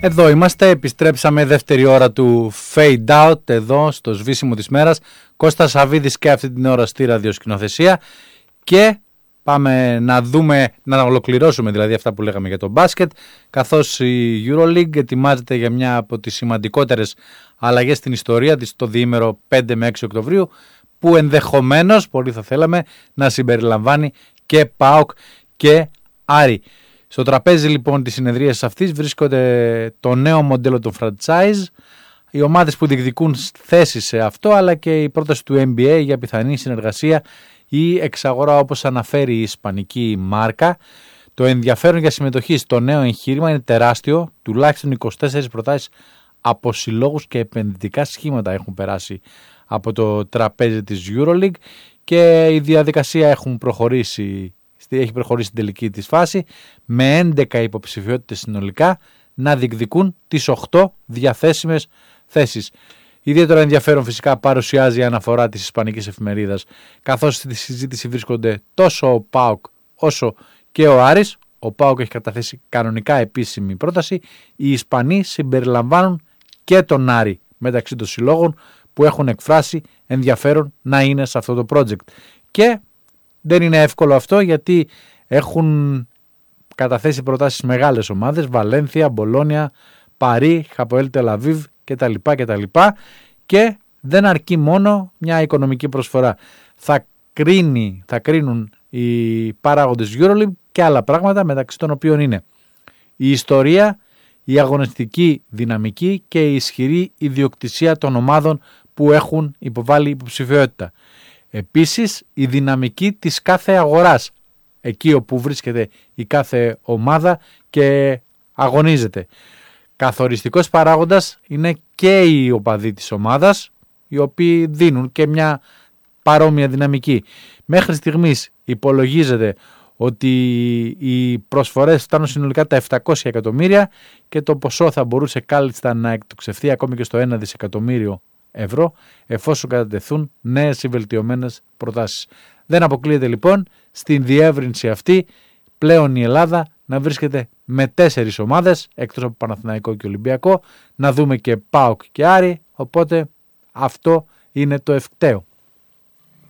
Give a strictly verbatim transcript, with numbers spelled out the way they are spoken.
Εδώ είμαστε, επιστρέψαμε δεύτερη ώρα του Fade Out εδώ στο σβήσιμο της μέρας. Κώστας Σαββίδης και αυτή την ώρα στη ραδιοσκηνοθεσία και πάμε να δούμε, να ολοκληρώσουμε δηλαδή αυτά που λέγαμε για το μπάσκετ, καθώς η EuroLeague ετοιμάζεται για μια από τις σημαντικότερες αλλαγές στην ιστορία της το διήμερο πέντε με έξι Οκτωβρίου, που ενδεχομένως, πολύ θα θέλαμε, να συμπεριλαμβάνει και ΠΑΟΚ και Άρη. Στο τραπέζι λοιπόν της συνεδρίας αυτής βρίσκονται το νέο μοντέλο των franchise, οι ομάδες που διεκδικούν θέσεις σε αυτό, αλλά και η πρόταση του N B A για πιθανή συνεργασία ή εξαγορά, όπως αναφέρει η ισπανική μάρκα. Το ενδιαφέρον για συμμετοχή στο νέο εγχείρημα είναι τεράστιο, τουλάχιστον είκοσι τέσσερις προτάσεις από συλλόγους και επενδυτικά σχήματα έχουν περάσει από το τραπέζι της EuroLeague και η διαδικασία έχουν προχωρήσει, έχει προχωρήσει στην τελική της φάση, με έντεκα υποψηφιότητες συνολικά να διεκδικούν τις οκτώ διαθέσιμες θέσεις. Ιδιαίτερα ενδιαφέρον φυσικά παρουσιάζει η αναφορά της ισπανικής εφημερίδας, καθώς στη συζήτηση βρίσκονται τόσο ο ΠΑΟΚ όσο και ο Άρης. Ο ΠΑΟΚ έχει καταθέσει κανονικά επίσημη πρόταση. Οι Ισπανοί συμπεριλαμβάνουν και τον Άρη μεταξύ των συλλόγων που έχουν εκφράσει ενδιαφέρον να είναι σε αυτό το project. Και δεν είναι εύκολο αυτό, γιατί έχουν καταθέσει προτάσεις μεγάλες ομάδες, Βαλένθια, Μπολόνια, Παρί, Χαποέλ Τελαβίβ κτλ. κτλ. Και δεν αρκεί μόνο μια οικονομική προσφορά. Θα, κρίνει, θα κρίνουν οι παράγοντες EuroLeague και άλλα πράγματα, μεταξύ των οποίων είναι η ιστορία, η αγωνιστική δυναμική και η ισχυρή ιδιοκτησία των ομάδων που έχουν υποβάλει υποψηφιότητα. Επίσης, η δυναμική της κάθε αγοράς, εκεί όπου βρίσκεται η κάθε ομάδα και αγωνίζεται. Καθοριστικός παράγοντας είναι και οι οπαδοί της ομάδας, οι οποίοι δίνουν και μια παρόμοια δυναμική. Μέχρι στιγμής υπολογίζεται ότι οι προσφορές φτάνουν συνολικά τα επτακόσια εκατομμύρια και το ποσό θα μπορούσε κάλλιστα να εκτοξευθεί ακόμη και στο ένα δισεκατομμύριο ευρώ, εφόσον κατατεθούν νέες ή βελτιωμένες προτάσεις. Δεν αποκλείεται λοιπόν στην διεύρυνση αυτή πλέον η Ελλάδα να βρίσκεται με τέσσερις ομάδες, εκτός από Παναθηναϊκό και Ολυμπιακό, να δούμε και ΠΑΟΚ και Άρη, οπότε αυτό είναι το ευκταίο.